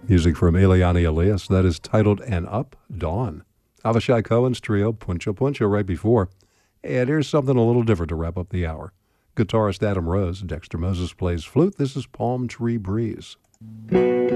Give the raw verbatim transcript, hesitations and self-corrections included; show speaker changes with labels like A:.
A: Music from Eliane Elias. That is titled And Up Dawn. Avishai Cohen's trio, Puncha Puncha, right before. And here's something a little different to wrap up the hour. Guitarist Adam Rose, Dexter Moses plays flute. This is Palm Tree Breeze.